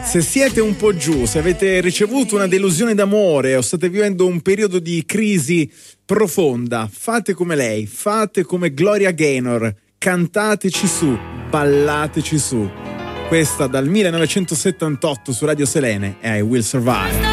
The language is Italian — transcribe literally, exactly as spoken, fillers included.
Se siete un po' giù, se avete ricevuto una delusione d'amore o state vivendo un periodo di crisi profonda, fate come lei, fate come Gloria Gaynor, cantateci su, ballateci su. Questa dal millenovecentosettantotto su Radio Selene è I Will Survive.